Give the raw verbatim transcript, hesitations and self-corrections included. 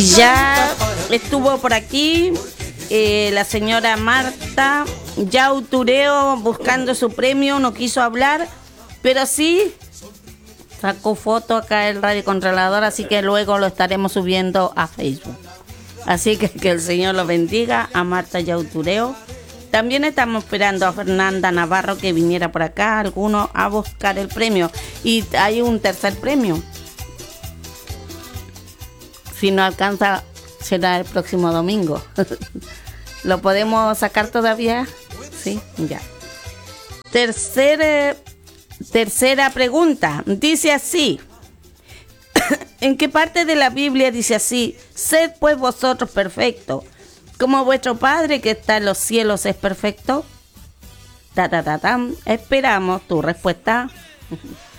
Ya estuvo por aquí eh, la señora Marta Yautureo buscando su premio, no quiso hablar, pero sí sacó foto acá el radiocontrolador, así que luego lo estaremos subiendo a Facebook. Así que que el Señor lo bendiga a Marta Yautureo. También estamos esperando a Fernanda Navarro que viniera por acá, alguno a buscar el premio. Y hay un tercer premio. Si no alcanza, será el próximo domingo. ¿Lo podemos sacar todavía? Sí, ya. Tercera, tercera pregunta. Dice así. ¿En qué parte de la Biblia dice así? Sed pues vosotros perfectos, como vuestro Padre que está en los cielos es perfecto. Ta, ta, ta, ta. Esperamos tu respuesta.